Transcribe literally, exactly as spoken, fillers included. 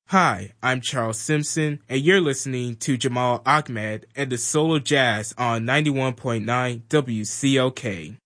Hi, I'm Charles Simpson, and you're listening to Jamal Ahmed and the Soul of Jazz on ninety-one point nine W C L K.